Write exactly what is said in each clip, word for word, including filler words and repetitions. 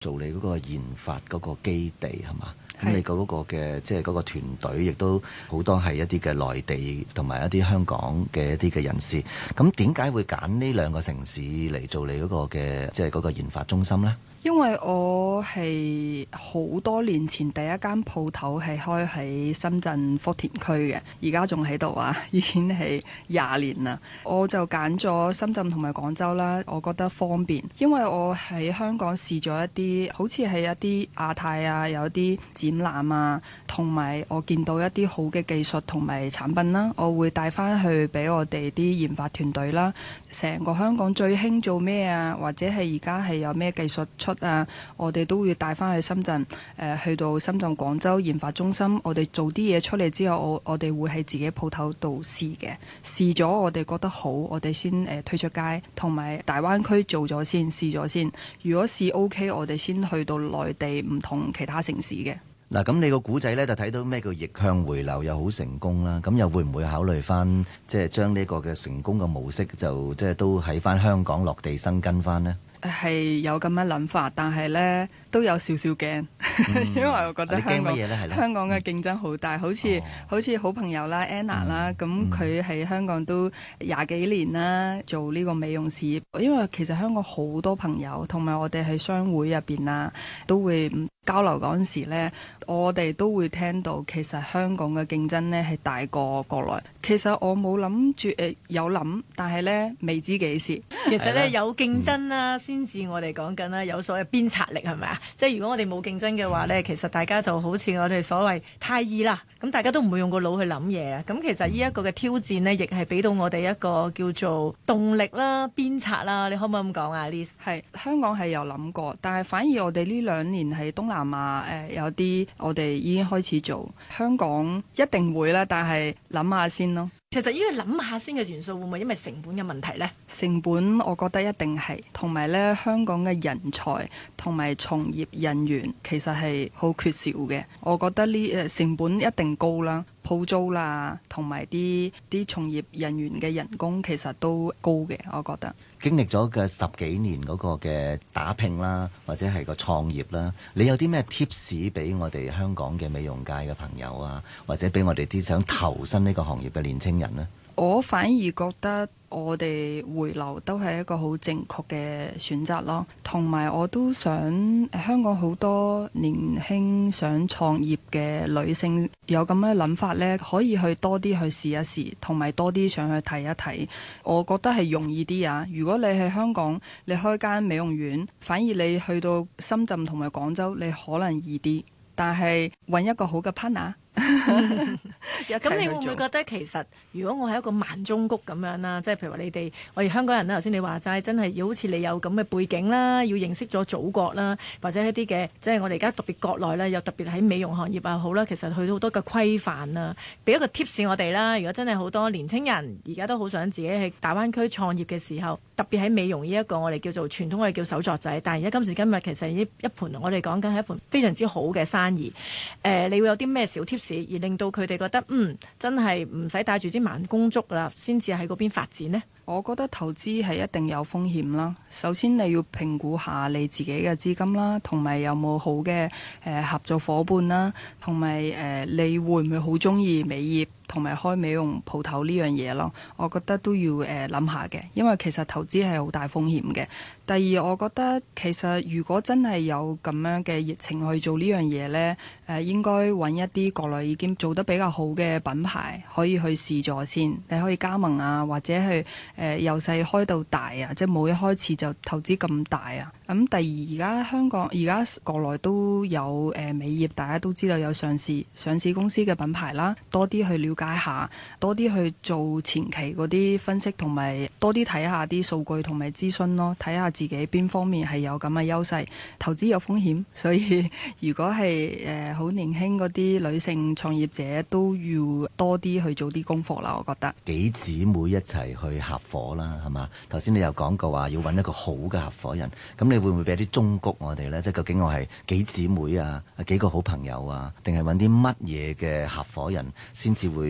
做你嗰個研發嗰個基地係嘛？咁你嗰個嘅即係嗰個團隊，亦都好多係一啲嘅內地同埋一啲香港嘅一啲嘅人士。咁點解會揀呢兩個城市嚟做你嗰個嘅即係嗰個研發中心呢？ 因為我係好多年前第一間鋪頭係開喺深圳福田區嘅，而家仲喺度啊，已經係廿年啦。我就揀咗深圳同埋廣州啦，我覺得方便，因為我喺香港試咗一啲，好似係一啲亞太啊，有啲展覽啊，同埋我見到一啲好嘅技術同埋產品啦，我會帶翻去俾我哋啲研發團隊啦。成個香港最興做咩啊，或者係而家係有咩技術出啊，我哋都會帶翻去深圳，誒、呃、去到深圳廣州研發中心，我哋做啲嘢出嚟之後，我我哋會喺自己鋪頭度試嘅，試咗我哋覺得好，我哋先誒、呃、推出街，同埋大灣區做咗先，試咗先。如果試 OK，我哋先去到內地唔同其他城市嘅。 嗱，咁你個古仔呢，就睇到咩叫逆向回流又好成功啦，咁又會唔會考慮翻即係將呢個嘅成功嘅模式就即係都喺翻香港落地生根翻呢？ 係有咁嘅諗法，但係呢都有少少驚，嗯、因為我覺得香港香港嘅競爭好大，好似、哦、好似好朋友啦 Anna 啦，咁佢喺香港都廿幾年啦，做呢個美容事業。因為其實香港好多朋友，同埋我哋喺商會入邊啊，都會交流嗰陣時呢，我哋都會聽到其實香港嘅競爭呢係大過國內。其實我冇諗住誒有諗，但係呢未知幾時。 其實呢有競爭啦，先至我哋講緊啦，有所謂鞭策力係咪啊？即係如果我哋冇競爭嘅話呢，其實大家就好似我哋所謂太易啦，咁大家都唔會用個腦去諗嘢啊。咁其實呢一個嘅挑戰呢，亦係俾到我哋一個叫做動力啦、鞭策啦。你可唔可以咁講啊？Liz？ 係香港係有諗過，但係反而我哋呢兩年喺東南亞誒、呃、有啲我哋已經開始做，香港一定會啦，但係諗下先咯。 其實呢個諗下先嘅元素會唔會因為成本嘅問題呢？ 成本我覺得一定係，同埋咧香港嘅人才同埋從業人員其實係好缺少嘅。我覺得呢誒成本一定高啦，鋪租啦，同埋啲啲從業人員嘅人工其實都高嘅。我覺得經歷咗嘅十幾年嗰個嘅打拼啦，或者係個創業啦，你有啲咩 tips 俾我哋香港嘅美容界嘅朋友啊，或者俾我哋啲想投身呢個行業嘅年青人呢？ 我反而覺得我哋回流都係一個好正確嘅選擇咯，同埋我都想香港好多年輕想創業嘅女性有咁嘅諗法呢，可以去多啲去試一試，同埋多啲上去睇一睇。我覺得係容易啲啊！如果你喺香港你開間美容院，反而你去到深圳同埋廣州，你可能易啲，但係揾一個好嘅 partner。 咁你會唔會覺得其實如果我係一個萬中谷咁樣啦，即係譬如話你哋我哋香港人啦，頭先你話齋真係要好似你有咁嘅背景啦，要認識咗祖國啦，或者一啲嘅即係我哋而家特別國內啦，又特別喺美容行業啊好啦，其實去到好多嘅規範啦，俾一個 tips 我哋啦。如果真係好多年青人而家都好想自己喺大灣區創業嘅時候，特別喺美容呢一個我哋叫做傳統我哋叫手作仔，但係而家今時今日其實呢一盤我哋講緊係一盤非常之好嘅生意。誒、呃，你會有啲咩小 tips 而令到佢哋覺得嗯真係唔使帶住啲慢工足啦，先至喺嗰邊發展呢？ 我覺得投資係一定有風險啦。首先你要評估下你自己嘅資金啦，同埋有冇好嘅誒合作夥伴啦，同埋誒你會唔會好中意美業同埋開美容鋪頭呢樣嘢咯？我覺得都要誒諗下嘅，因為其實投資係好大風險嘅。第二，我覺得其實如果真係有咁樣嘅熱情去做呢樣嘢呢，誒應該揾一啲國內已經做得比較好嘅品牌可以去試咗先。你可以加盟啊，或者去誒由細開到大啊，即係冇一開始就投資咁大啊。咁、嗯、第二，而家香港而家國內都有誒、呃、美業，大家都知道有上市上市公司嘅品牌啦，多啲去了解下，多啲去做前期嗰啲分析，同埋多啲睇下啲數據同埋諮詢咯，睇下自己邊方面係有咁嘅優勢。投資有風險，所以如果係誒好年輕嗰啲女性創業者，都要多啲去做啲功課啦。我覺得幾姊妹一齊去合夥啦，係嘛？頭先你又講過話要揾一個好嘅合夥人，咁你會唔會俾啲忠告我哋呢？即係究竟我係幾姊妹啊，幾個好朋友啊，定係揾啲乜嘢嘅合夥人先至會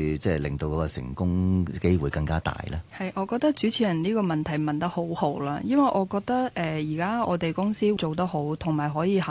會即係令到嗰個成功機會更加大呢？ 係，我覺得主持人呢個問題問得好好啦，因為我覺得誒而家我哋公司做得好，同埋可以